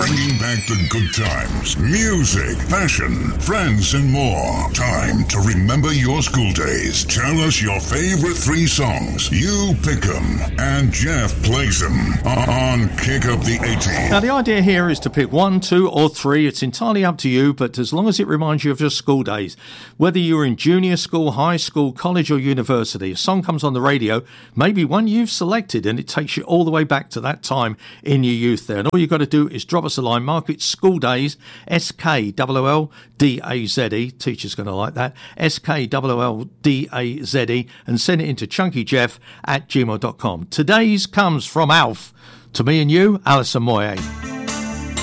Bringing back the good times, music, fashion, friends, and more. Time to remember your school days. Tell us your favorite 3 songs. You pick them, and Jeff plays them on Kick Up the 80s. Now, the idea here is to pick 1, 2, or 3. It's entirely up to you, but as long as it reminds you of your school days, whether you're in junior school, high school, college, or university, a song comes on the radio, maybe one you've selected, and it takes you all the way back to that time in your youth there. And all you've got to do is drop us a line, mark it School Days, SKLLDAZE, teacher's going to like that, SKLLDAZE, and send it into chunkyjeff@gmail.com. Today's comes from Alf. To me and you, Alison Moyet.